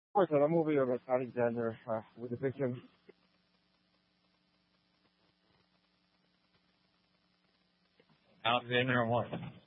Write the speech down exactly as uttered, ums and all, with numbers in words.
course, a movie about Alexander uh, with the victim. Alexander and what?